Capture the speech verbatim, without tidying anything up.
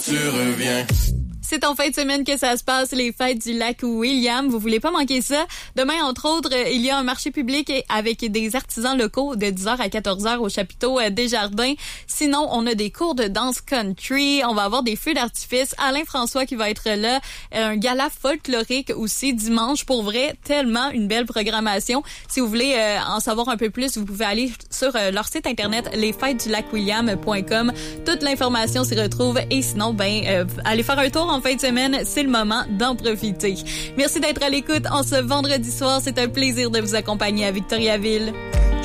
tu reviens. C'est en fin de semaine que ça se passe, les fêtes du lac William. Vous voulez pas manquer ça. Demain, entre autres, il y a un marché public avec des artisans locaux de dix heures à quatorze heures au chapiteau des Jardins. Sinon, on a des cours de danse country. On va avoir des feux d'artifice. Alain François qui va être là. Un gala folklorique aussi dimanche. Pour vrai, tellement une belle programmation. Si vous voulez euh, en savoir un peu plus, vous pouvez aller sur euh, leur site internet les fêtes du lac william point com. Toute l'information s'y retrouve. Et sinon, ben, euh, allez faire un tour en fin de semaine, c'est le moment d'en profiter. Merci d'être à l'écoute en ce vendredi soir. C'est un plaisir de vous accompagner à Victoriaville.